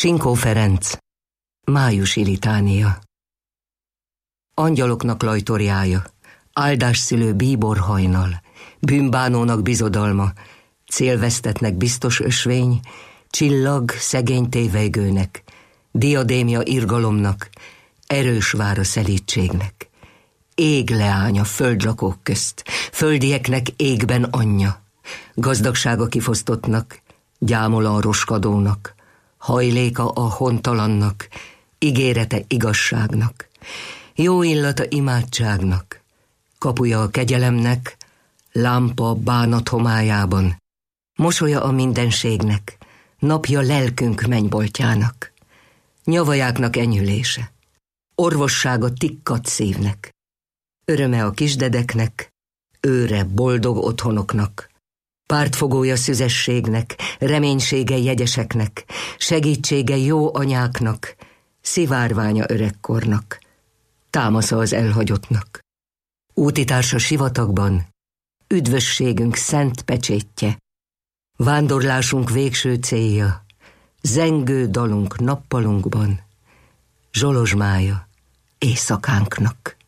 Sinkó Ferenc, májusi litánia. Angyaloknak lajtorjája, áldásszülő bíbor hajnal, bűnbánónak bizodalma, célvesztetnek biztos ösvény, csillag szegény tévejgőnek, diadémja irgalomnak, erős vára szelídségnek. Ég leány a földlakók közt, földieknek égben anyja, gazdagsága kifosztottnak, gyámola a roskadónak, hajléka a hontalannak, ígérete igazságnak, jó illata imádságnak, kapuja a kegyelemnek, lámpa bánat homályában, mosolya a mindenségnek, napja lelkünk mennyboltjának, nyavajáknak enyhülése, orvossága tikkat szívnek, öröme a kisdedeknek, őre boldog otthonoknak, pártfogója szüzességnek, reménysége jegyeseknek, segítsége jó anyáknak, szivárványa öregkornak, támasza az elhagyottnak. Útitársa sivatagban, üdvösségünk szent pecsétje, vándorlásunk végső célja, zengő dalunk nappalunkban, zsolozsmája éjszakánknak.